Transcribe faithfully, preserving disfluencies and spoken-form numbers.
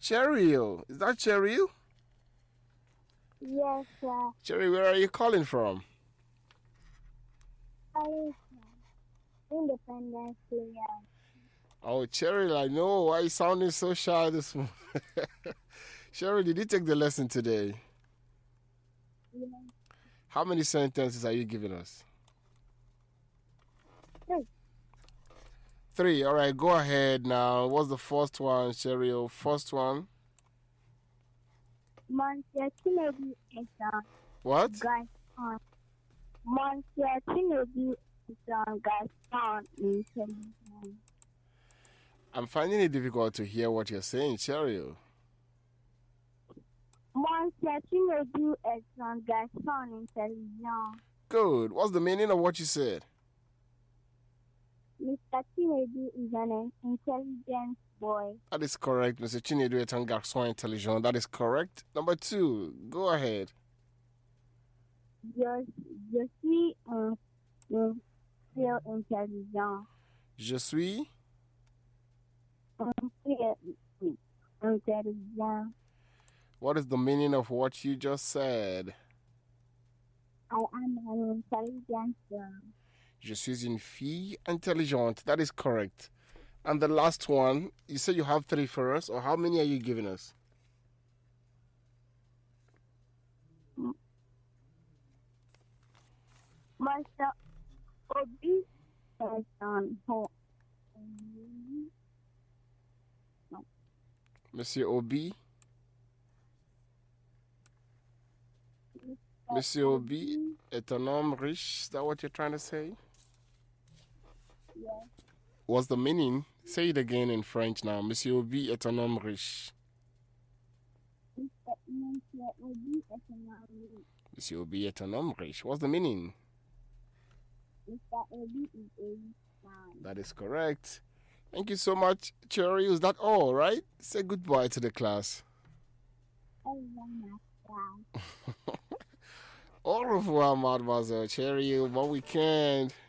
Cherio. Is that Cherio? Yes, sir. Cherry, where are you calling from? Calling from Independence Player. Oh, Cheryl, I know. Why are you sounding so shy this morning? Cheryl, did you take the lesson today? Yes. How many sentences are you giving us? Three. Three. All right, go ahead now. What's the first one, Cheryl? First one. Monsieur Tinubu is on What? Gaston. Monsieur Tinubu is on Gaston in television. I'm finding it difficult to hear what you're saying, Cheryl. Monsieur Tinubu is on Gaston in television. Good. What's the meaning of what you said? Mister Tinubu is an intelligent boy. That is correct, Mister Chinedu est un garçon intelligent. That is correct. Number two, go ahead. Je, je suis un, un fille intelligent. Je suis. Un fille intelligent. What is the meaning of what you just said? I am an intelligent girl. Je suis une fille intelligente. That is correct. And the last one, you said you have three for us, or how many are you giving us? Master Obi is on home. No. Monsieur Obi? Monsieur Obi est un homme riche. Is that what you're trying to say? Yes. What's the meaning? Say it again in French now. Monsieur Obi est un homme riche. Monsieur Obi is an army. Monsieur Obi est un homme riche. What's the meaning? Mister Obi is a man. That is correct. Thank you so much, Cherry. Is that all, right? Say goodbye to the class. Everyone has Au revoir, mademoiselle Cherry. Bon weekend.